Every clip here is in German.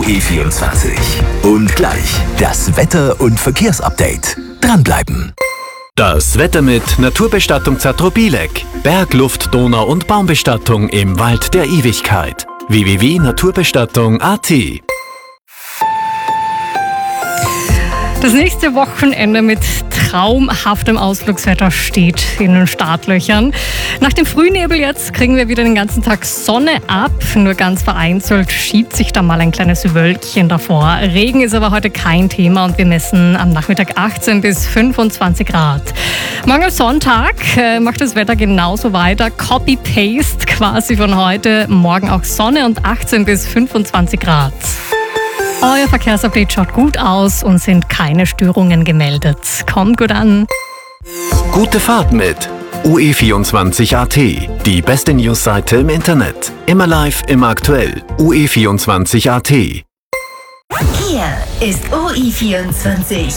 OE24. Und gleich das Wetter- und Verkehrsupdate. Dranbleiben. Das Wetter mit Naturbestattung Zatrobilek. Bergluft, Donau- und Baumbestattung im Wald der Ewigkeit. www.naturbestattung.at. Das nächste Wochenende mit traumhaftem Ausflugswetter steht in den Startlöchern. Nach dem Frühnebel jetzt kriegen wir wieder den ganzen Tag Sonne ab. Nur ganz vereinzelt schiebt sich da mal ein kleines Wölkchen davor. Regen ist aber heute kein Thema und wir messen am Nachmittag 18 bis 25 Grad. Morgen am Sonntag macht das Wetter genauso weiter. Copy-Paste quasi von heute. Morgen auch Sonne und 18 bis 25 Grad. Euer Verkehrsupdate schaut gut aus und sind keine Störungen gemeldet. Kommt gut an. Gute Fahrt mit OE24.at. Die beste Newsseite im Internet. Immer live, immer aktuell. OE24.at. Hier ist OE24.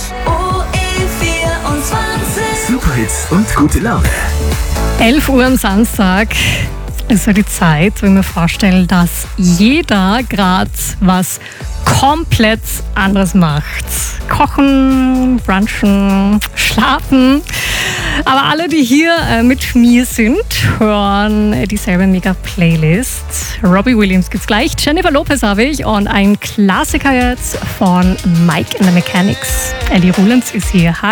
OE24. Superhits und gute Laune. 11 Uhr am Samstag ist so die Zeit, wo ich mir vorstelle, dass jeder gerade was komplett anderes macht. Kochen, brunchen, schlafen. Aber alle, die hier mit mir sind, hören dieselbe Mega-Playlist. Robbie Williams gibt's gleich, Jennifer Lopez habe ich und ein Klassiker jetzt von Mike and the Mechanics. Ellie Rulands ist hier. Hi.